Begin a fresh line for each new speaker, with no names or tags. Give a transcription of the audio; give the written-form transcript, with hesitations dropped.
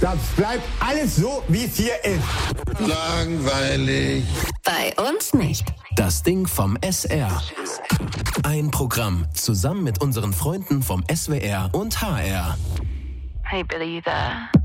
Das bleibt alles so, wie es hier ist.
Langweilig.
Bei uns nicht.
Das Ding vom SR. Ein Programm zusammen mit unseren Freunden vom SWR und HR.
Hey Billy, you there?